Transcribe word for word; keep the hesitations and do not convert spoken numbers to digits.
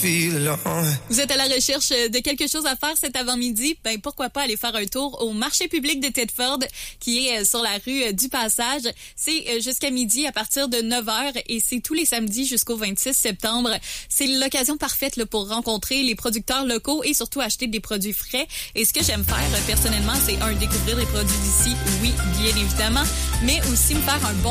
Vous êtes à la recherche de quelque chose à faire cet avant-midi? Ben pourquoi pas aller faire un tour au marché public de Thetford qui est sur la rue du Passage. C'est jusqu'à midi à partir de neuf heures et c'est tous les samedis jusqu'au vingt-six septembre. C'est l'occasion parfaite là, pour rencontrer les producteurs locaux et surtout acheter des produits frais. Et ce que j'aime faire personnellement, c'est un, découvrir les produits d'ici, oui, bien évidemment, mais aussi me faire un bon